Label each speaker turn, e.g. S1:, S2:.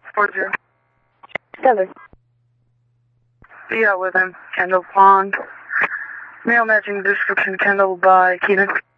S1: 40.
S2: Stellar.
S1: Be out with him. Kendall Pond. Male matching description, Kendall by Keenan.